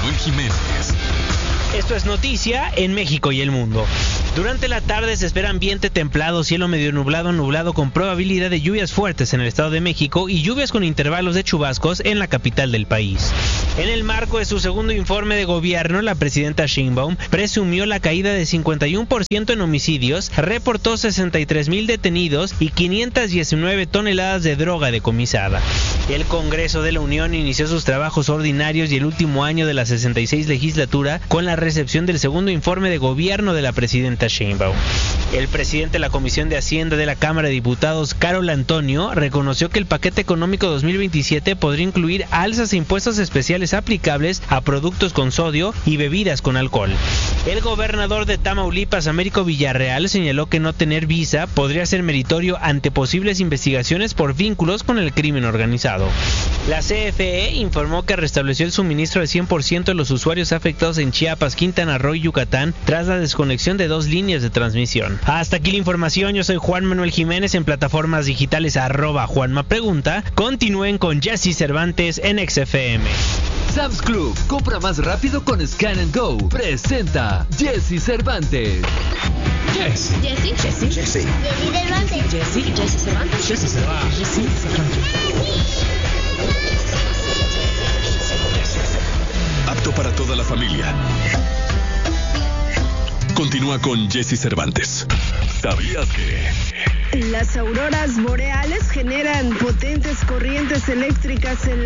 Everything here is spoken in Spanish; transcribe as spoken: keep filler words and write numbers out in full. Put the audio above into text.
Manuel Jiménez. Esto es noticia en México y el mundo. Durante la tarde se espera ambiente templado, cielo medio nublado, nublado con probabilidad de lluvias fuertes en el Estado de México y lluvias con intervalos de chubascos en la capital del país. En el marco de su segundo informe de gobierno, la presidenta Sheinbaum presumió la caída de cincuenta y uno por ciento en homicidios, reportó sesenta y tres mil detenidos y quinientas diecinueve toneladas de droga decomisada. El Congreso de la Unión inició sus trabajos ordinarios y el último año de la sesenta y seis legislatura con la recepción del segundo informe de gobierno de la presidenta Sheinbaum. El presidente de la Comisión de Hacienda de la Cámara de Diputados, Carol Antonio, reconoció que el paquete económico dos mil veintisiete podría incluir alzas e impuestos especiales aplicables a productos con sodio y bebidas con alcohol. El gobernador de Tamaulipas, Américo Villarreal, señaló que no tener visa podría ser meritorio ante posibles investigaciones por vínculos con el crimen organizado. La C F E informó que restableció el suministro de cien por ciento de los usuarios afectados en Chiapas, Quintana Roo y Yucatán tras la desconexión de dos líneas de transmisión. Hasta aquí la información, yo soy Juan Manuel Jiménez, en plataformas digitales arroba Juanma Pregunta. Continúen con Jesse Cervantes en X F M. Sam's Club, compra más rápido con Scan and Go. Presenta Jesse Cervantes. Jesse. Jesse. Jesse. Jesse. Jesse Cervantes. Jesse. Jesse Cervantes. Jesse Cervantes. Jesse Cervantes. Apto para toda la familia. Continúa con Jesse Cervantes. ¿Sabías que? Las auroras boreales generan potentes corrientes eléctricas en